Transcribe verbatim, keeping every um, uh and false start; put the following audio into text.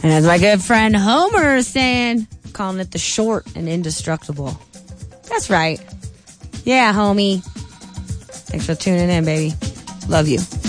And as my good friend Homer is saying, calling it the short and indestructible. That's right. Yeah, homie. Thanks for tuning in, baby. Love you.